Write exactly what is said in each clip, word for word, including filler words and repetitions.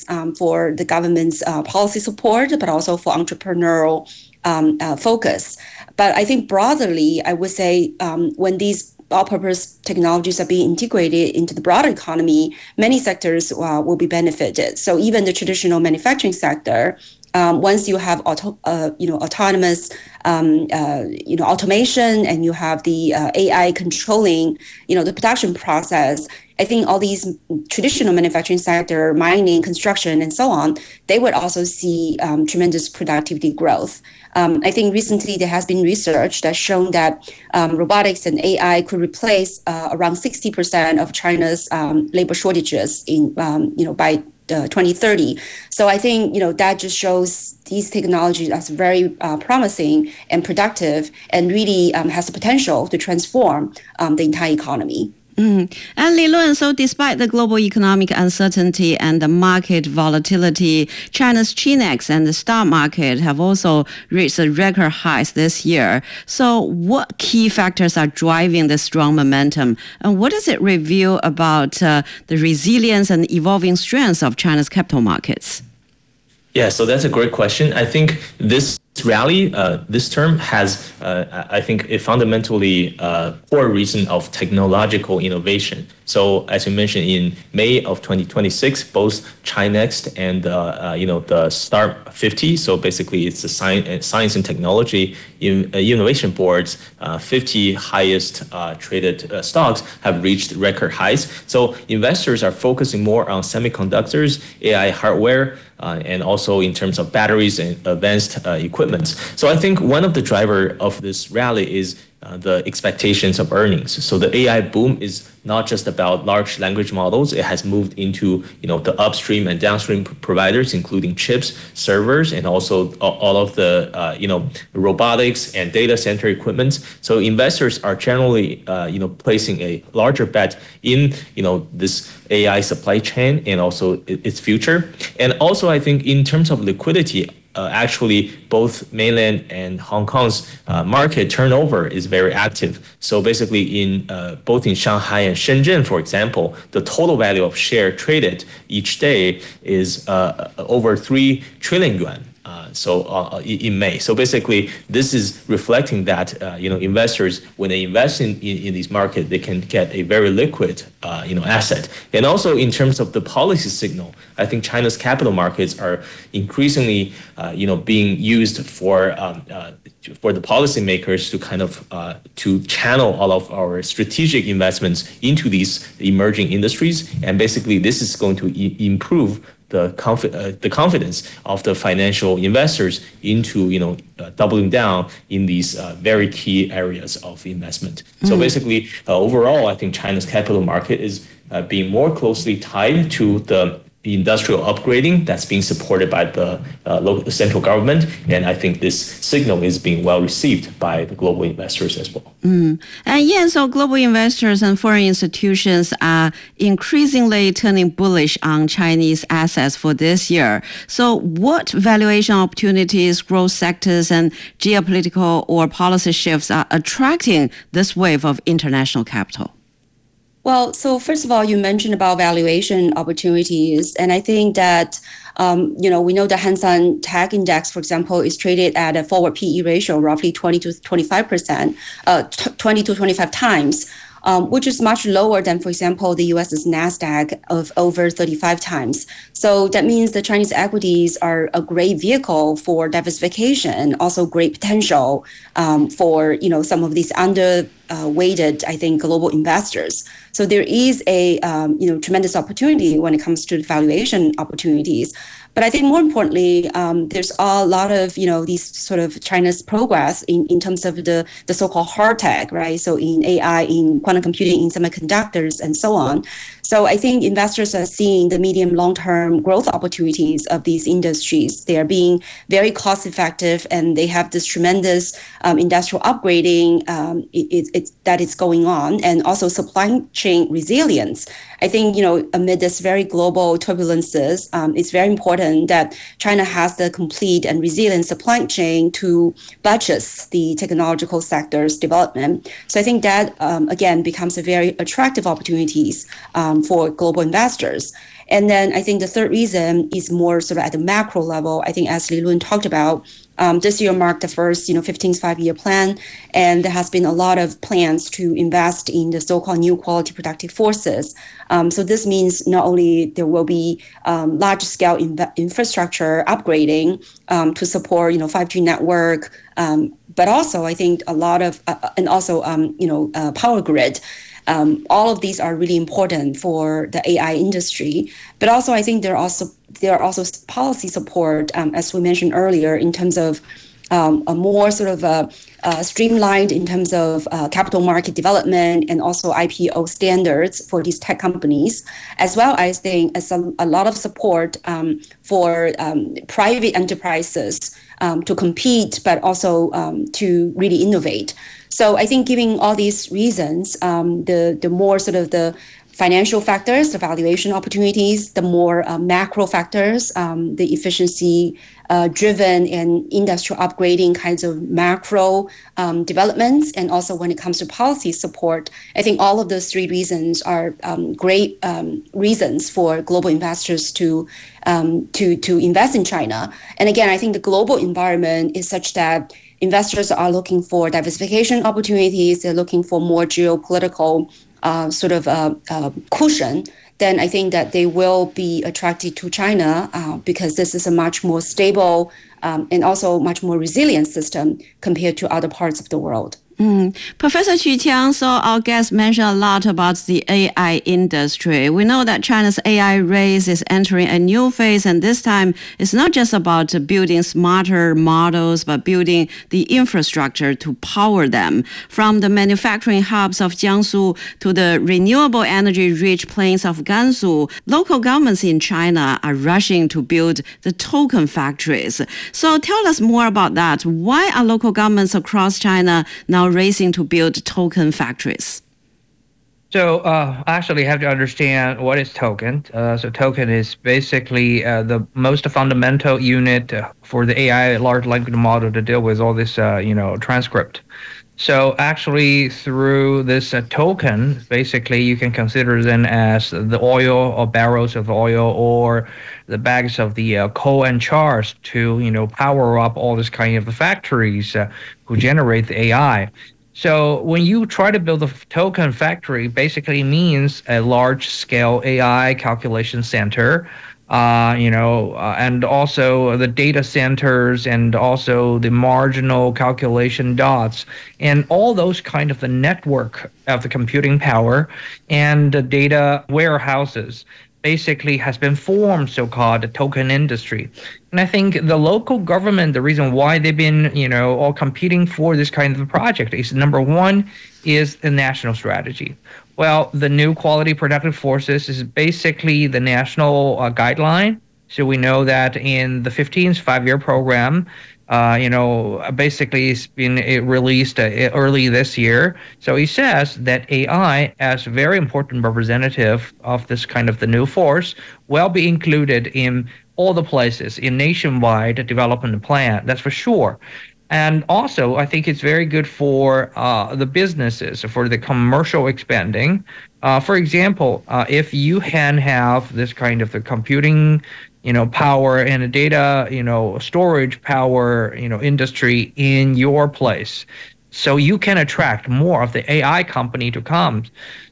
case um, for the government's uh, policy support, but also for entrepreneurial um, uh, focus. But I think broadly, I would say um, when these all-purpose technologies are being integrated into the broader economy, many sectors uh, will be benefited. So even the traditional manufacturing sector, um, once you have auto, uh, you know, autonomous, um, uh, you know, automation, and you have the uh, A I controlling, you know, the production process, I think all these traditional manufacturing sector, mining, construction, and so on, they would also see um, tremendous productivity growth. Um, I think recently there has been research that's shown that um, robotics and A I could replace uh, around sixty percent of China's um, labor shortages in, um, you know, by uh, twenty thirty. So I think, you know, that just shows these technologies as very uh, promising and productive, and really um, has the potential to transform um, the entire economy. Mm. And Li Lun, so despite the global economic uncertainty and the market volatility, China's Chinex and the stock market have also reached a record highs this year. So what key factors are driving the strong momentum? And what does it reveal about uh, the resilience and evolving strengths of China's capital markets? Yeah, so that's a great question. I think this rally, uh, this term has, uh, I think, a fundamentally uh, core reason of technological innovation. So, as you mentioned, in May of twenty twenty-six, both Chinext and uh, uh, you know the START fifty, so basically it's the science, science and technology in, uh, innovation boards, uh, fifty highest uh, traded uh, stocks have reached record highs. So investors are focusing more on semiconductors, A I hardware, uh, and also in terms of batteries and advanced uh, equipment. So I think one of the driver of this rally is Uh, the expectations of earnings. So the A I boom is not just about large language models. It has moved into, you know, the upstream and downstream providers, including chips, servers, and also all of the, uh, you know, robotics and data center equipment. So investors are generally, uh, you know, placing a larger bet in, you know, this A I supply chain and also its future. And also, I think in terms of liquidity, Uh, actually, both mainland and Hong Kong's uh, market turnover is very active. So basically, in uh, both in Shanghai and Shenzhen, for example, the total value of share traded each day is uh, over three trillion yuan. Uh, so uh, in May. So basically, this is reflecting that uh, you know investors, when they invest in, in, in these markets, they can get a very liquid uh, you know asset. And also in terms of the policy signal, I think China's capital markets are increasingly uh, you know being used for um, uh, for the policymakers to kind of uh, to channel all of our strategic investments into these emerging industries. And basically, this is going to e- improve the confi- uh, the confidence of the financial investors into, you know, uh, doubling down in these uh, very key areas of investment. Mm. So basically, uh, overall, I think China's capital market is uh, being more closely tied to the the industrial upgrading that's being supported by the uh, local central government. And I think this signal is being well received by the global investors as well. Mm. And yeah, so global investors and foreign institutions are increasingly turning bullish on Chinese assets for this year. So what valuation opportunities, growth sectors, and geopolitical or policy shifts are attracting this wave of international capital? Well, so first of all, you mentioned about valuation opportunities, and I think that um, you know we know the Hang Seng Tech Index, for example, is traded at a forward P E ratio roughly twenty to twenty-five percent, uh, twenty to twenty-five times. Um, which is much lower than, for example, the U S's NASDAQ of over thirty-five times. So that means the Chinese equities are a great vehicle for diversification and also great potential um, for, you know, some of these under uh, weighted, I think, global investors. So there is a, um, you know, tremendous opportunity when it comes to valuation opportunities. But I think more importantly, um, there's a lot of, you know, these sort of China's progress in, in terms of the, the so-called hard tech, right? So in A I, in quantum computing, in semiconductors, and so on. So I think investors are seeing the medium long-term growth opportunities of these industries. They are being very cost-effective, and they have this tremendous um, industrial upgrading um, it, it, it's, that is going on, and also supply chain resilience. I think, you know, amid this very global turbulences, um, it's very important that China has the complete and resilient supply chain to buttress the technological sector's development. So I think that, um, again, becomes a very attractive opportunities um, for global investors. And then I think the third reason is more sort of at the macro level. I think as Li Lun talked about, um, this year marked the first, you know, fifteenth five-year plan, and there has been a lot of plans to invest in the so-called new quality productive forces. Um, so this means not only there will be um, large-scale inv- infrastructure upgrading um, to support, you know, five G network, um, but also I think a lot of, uh, and also, um, you know, uh, power grid. Um, all of these are really important for the A I industry, but also I think there are also there are also policy support, um, as we mentioned earlier, in terms of um, a more sort of a, uh, streamlined in terms of uh, capital market development and also I P O standards for these tech companies, as well as think as a, a lot of support um, for um, private enterprises um, to compete, but also um, to really innovate. So I think giving all these reasons, um, the the more sort of the financial factors, the valuation opportunities, the more uh, macro factors, um, the efficiency uh, driven and industrial upgrading kinds of macro um, developments, and also when it comes to policy support, I think all of those three reasons are um, great um, reasons for global investors to um, to to invest in China. And again, I think the global environment is such that investors are looking for diversification opportunities. They're looking for more geopolitical uh, sort of uh, uh, cushion. Then I think that they will be attracted to China uh, because this is a much more stable um, and also much more resilient system compared to other parts of the world. Mm. Professor Qu Qiang, so our guest mentioned a lot about the A I industry. We know that China's A I race is entering a new phase, and this time it's not just about building smarter models, but building the infrastructure to power them. From the manufacturing hubs of Jiangsu to the renewable energy-rich plains of Gansu, local governments in China are rushing to build the token factories. So tell us more about that. Why are local governments across China now racing to build token factories? So uh, actually you have to understand what is token. Uh, so token is basically uh, the most fundamental unit uh, for the A I large language model to deal with all this, uh, you know, transcript. So actually through this uh, token, basically you can consider them as the oil or barrels of oil or the bags of the uh, coal and chars to, you know, power up all this kind of factories uh, who generate the A I. So when you try to build a token factory, basically means a large-scale A I calculation center, uh, you know, uh, and also the data centers and also the marginal calculation dots and all those kind of the network of the computing power and the data warehouses basically has been formed, so-called the token industry. And I think the local government, the reason why they've been, you know, all competing for this kind of a project is number one is the national strategy. Well, the new quality productive forces is basically the national uh, guideline. So we know that in the fifteenth five-year program, uh, you know, basically it's been released uh, early this year. So it says that A I, as a very important representative of this kind of the new force, will be included in all the places in nationwide development plan. That's for sure. And also, I think it's very good for uh, the businesses, for the commercial expanding. Uh, for example, uh, if you can have this kind of the computing, you know, power and data, you know, storage power, you know, industry in your place, so you can attract more of the A I company to come.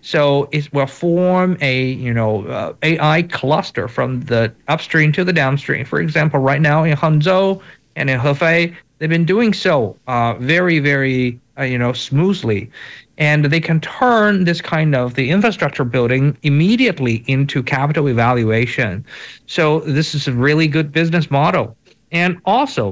So it will form a, you know, uh, A I cluster from the upstream to the downstream. For example, right now in Hangzhou and in Hefei, they've been doing so uh, very, very, uh, you know, smoothly. And they can turn this kind of the infrastructure building immediately into capital evaluation. So this is a really good business model. And also,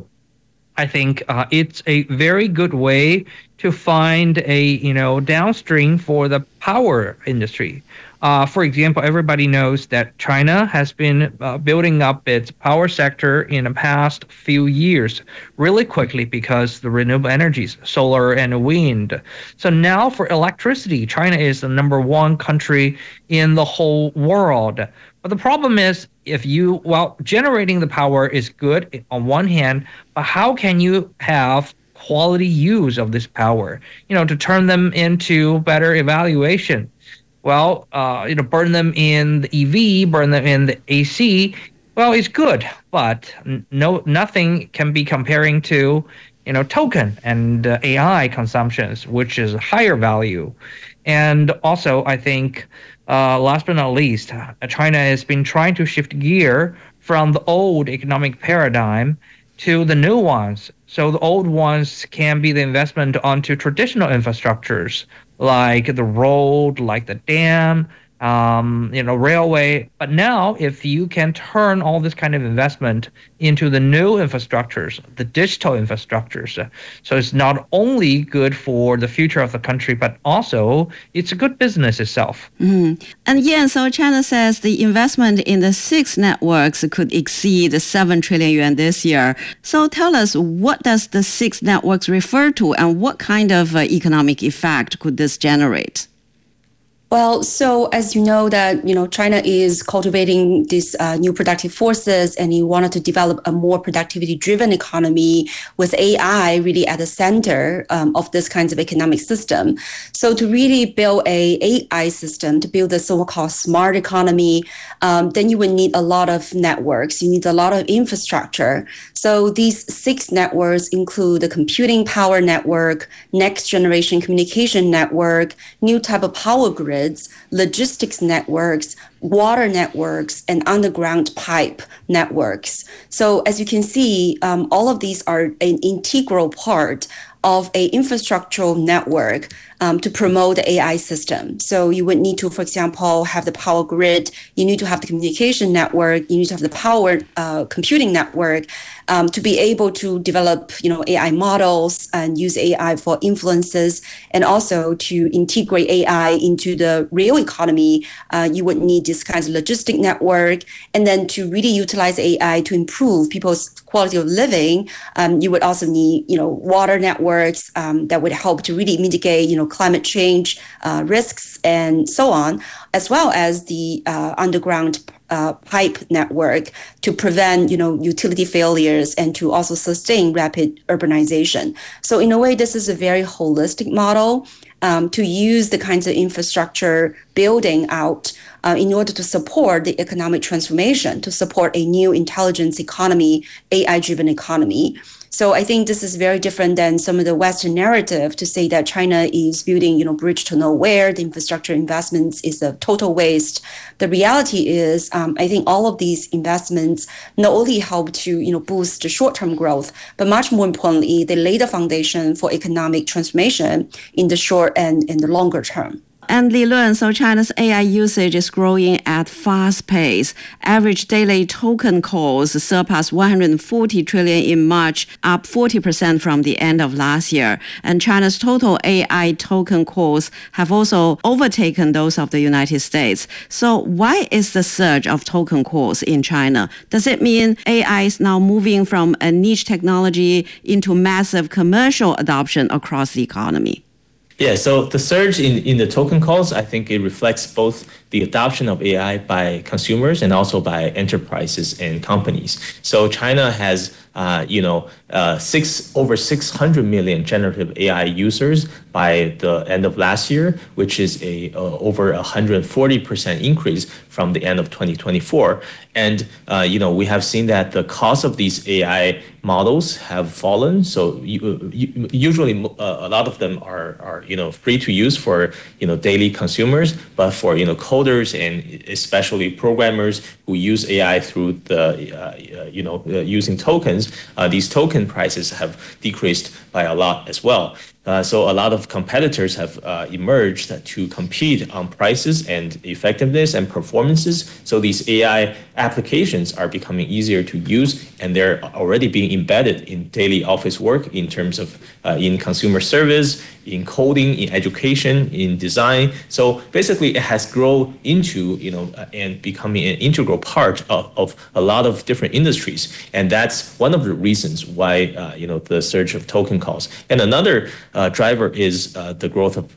I think uh, it's a very good way to find a, you know, downstream for the power industry. Uh, for example, everybody knows that China has been uh, building up its power sector in the past few years really quickly because the renewable energies, solar and wind. So now for electricity, China is the number one country in the whole world. But the problem is, if you, well, generating the power is good on one hand, but how can you have quality use of this power, you know, to turn them into better evaluation? well, uh, you know, burn them in the E V, burn them in the A C. Well, it's good, but no, nothing can be comparing to, you know, token and uh, A I consumptions, which is higher value. And also, I think, uh, last but not least, China has been trying to shift gear from the old economic paradigm to the new ones. So the old ones can be the investment onto traditional infrastructures like the road, like the dam, um, you know, railway. But now, if you can turn all this kind of investment into the new infrastructures, the digital infrastructures, uh, so it's not only good for the future of the country, but also it's a good business itself. Mm. And yeah, so China says the investment in the six networks could exceed seven trillion yuan this year. So tell us, what does the six networks refer to, and what kind of uh, economic effect could this generate? Well, so as you know that, you know, China is cultivating these uh, new productive forces, and he wanted to develop a more productivity-driven economy with A I really at the center um, of this kinds of economic system. So to really build a A I system, to build the so-called smart economy, um, then you would need a lot of networks. You need a lot of infrastructure. So these six networks include the computing power network, next generation communication network, new type of power grid, logistics networks, water networks, and underground pipe networks. So as you can see, um, all of these are an integral part of a infrastructural network um, to promote the A I system. So you would need to, for example, have the power grid. You need to have the communication network. You need to have the power uh, computing network um, to be able to develop, you know, A I models and use A I for influences, and also to integrate A I into the real economy. Uh, you would need this kind of logistic network, and then to really utilize A I to improve people's quality of living, um, you would also need, you know, water networks um, that would help to really mitigate, you know, climate change uh, risks and so on, as well as the uh, underground uh, pipe network to prevent, you know, utility failures and to also sustain rapid urbanization. So in a way, this is a very holistic model um, to use the kinds of infrastructure building out uh, in order to support the economic transformation, to support a new intelligence economy, A I-driven economy. So I think this is very different than some of the Western narrative to say that China is building, you know, bridge to nowhere, the infrastructure investments is a total waste. The reality is, um, I think all of these investments not only help to, you know, boost the short-term growth, but much more importantly, they lay the foundation for economic transformation in the short and in the longer term. And Li Lun, so China's A I usage is growing at fast pace. Average daily token calls surpassed one hundred forty trillion in March, up forty percent from the end of last year. And China's total A I token calls have also overtaken those of the United States. So why is the surge of token calls in China? Does it mean A I is now moving from a niche technology into massive commercial adoption across the economy? Yeah, so the surge in, in the token calls, I think it reflects both the adoption of A I by consumers and also by enterprises and companies. So China has, uh, you know, uh, six over six hundred million generative A I users by the end of last year, which is a uh, over one hundred forty percent increase from the end of twenty twenty-four. And, uh, you know, we have seen that the cost of these A I models have fallen. So you, you, usually uh, a lot of them are, are, you know, free to use for, you know, daily consumers, but for, you know, coders and especially programmers who use A I through the, uh, you know, uh, using tokens, uh, these token prices have decreased by a lot as well. Uh, so a lot of competitors have uh, emerged to compete on prices and effectiveness and performances. So these A I applications are becoming easier to use, and they're already being embedded in daily office work in terms of uh, in consumer service, in coding, in education, in design. So basically, it has grown into, you know, uh, and becoming an integral part of, of a lot of different industries, and that's one of the reasons why uh, you know the surge of token calls. And another uh, driver is uh, the growth of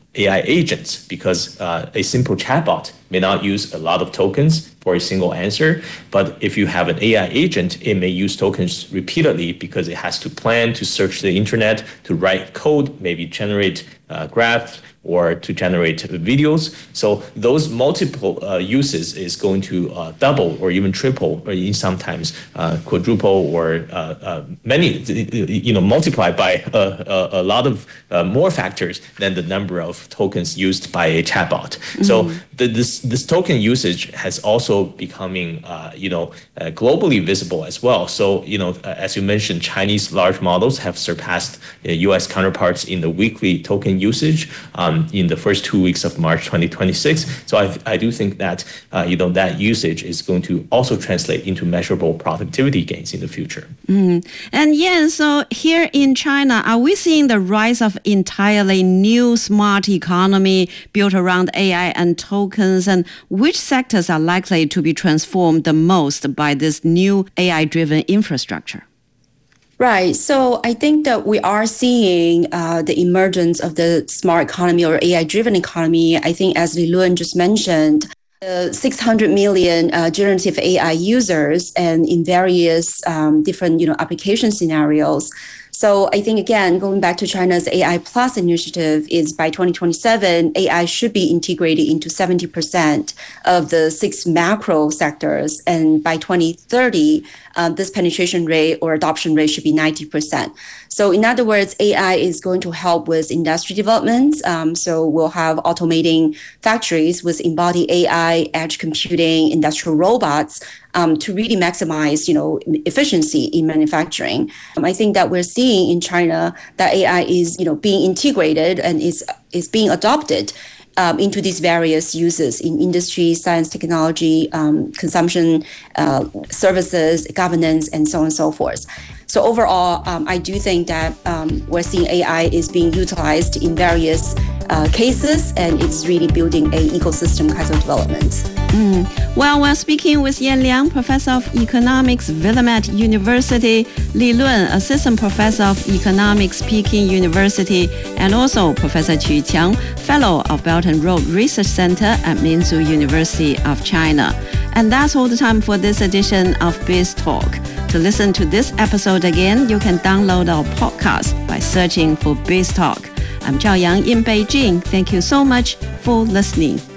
A I agents, because uh, a simple chatbot may not use a lot of tokens for a single answer. But if you have an A I agent, it may use tokens repeatedly because it has to plan to search the internet, to write code, maybe generate uh, graphs, or to generate videos. So those multiple uh, uses is going to uh, double or even triple, or in sometimes uh, quadruple or uh, uh, many, you know, multiply by a, a, a lot of uh, more factors than the number of tokens used by a chatbot. Mm-hmm. So the, this this token usage has also becoming, uh, you know, uh, globally visible as well. So, you know, uh, as you mentioned, Chinese large models have surpassed uh, U S counterparts in the weekly token usage um, in the first two weeks of March twenty twenty-six. So I, I do think that, uh, you know, that usage is going to also translate into measurable productivity gains in the future. Mm. And yeah, so here in China, are we seeing the rise of entirely new smart economy built around A I and tokens? And which sectors are likely to be transformed the most by this new A I-driven infrastructure? Right. So I think that we are seeing uh, the emergence of the smart economy or A I-driven economy. I think, as Li Lun just mentioned, uh, six hundred million uh, generative A I users and in various um, different, you know, application scenarios. So I think, again, going back to China's A I Plus initiative, is by twenty twenty-seven, A I should be integrated into seventy percent of the six macro sectors. And by twenty thirty, uh, this penetration rate or adoption rate should be ninety percent. So in other words, A I is going to help with industry development. Um, so we'll have automating factories with embodied A I, edge computing, industrial robots, Um, to really maximize, you know, efficiency in manufacturing. Um, I think that we're seeing in China that A I is, you know, being integrated and is is being adopted um, into these various uses in industry, science, technology, um, consumption, uh, services, governance, and so on and so forth. So overall, um, I do think that um, we're seeing A I is being utilized in various uh, cases, and it's really building an ecosystem kind of development. Mm. Well, we're speaking with Yan Liang, Professor of Economics, Willamette University, Li Lun, Assistant Professor of Economics, Peking University, and also Professor Qu Qiang, Fellow of Belt and Road Research Center at Minzu University of China. And that's all the time for this edition of Biz Talk. To listen to this episode again, you can download our podcast by searching for Biz Talk. I'm Zhao Yang in Beijing. Thank you so much for listening.